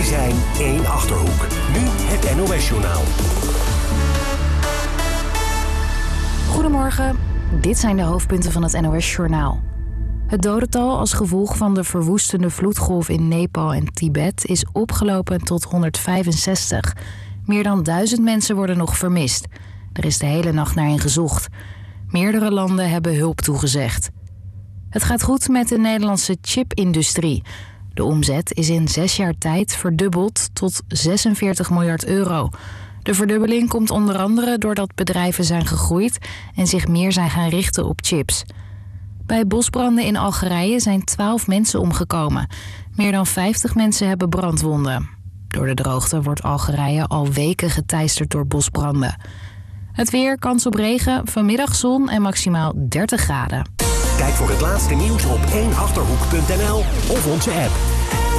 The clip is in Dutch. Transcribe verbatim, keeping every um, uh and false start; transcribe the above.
Wij zijn één Achterhoek. Nu het N O S-journaal. Goedemorgen, dit zijn de hoofdpunten van het N O S-journaal. Het dodental als gevolg van de verwoestende vloedgolf in Nepal en Tibet is opgelopen tot honderdvijfenzestig. Meer dan duizend mensen worden nog vermist. Er is de hele nacht naar hen gezocht. Meerdere landen hebben hulp toegezegd. Het gaat goed met de Nederlandse chipindustrie. De omzet is in zes jaar tijd verdubbeld tot zesenveertig miljard euro. De verdubbeling komt onder andere doordat bedrijven zijn gegroeid en zich meer zijn gaan richten op chips. Bij bosbranden in Algerije zijn twaalf mensen omgekomen. Meer dan vijftig mensen hebben brandwonden. Door de droogte wordt Algerije al weken geteisterd door bosbranden. Het weer, kans op regen, vanmiddag zon en maximaal dertig graden. Kijk voor het laatste nieuws op één achterhoek punt n l of onze app.